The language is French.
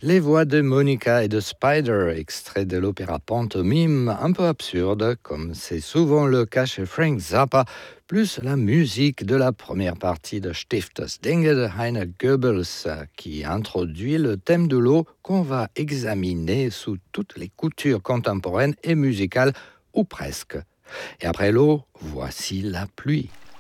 Les voix de Monica et de Spider, extrait de l'opéra pantomime, un peu absurde, comme c'est souvent le cas chez Frank Zappa, plus la musique de la première partie de Stift das Dinge de Heiner Goebbels, qui introduit le thème de l'eau qu'on va examiner sous toutes les coutures contemporaines et musicales, ou presque. Et après l'eau, voici la pluie.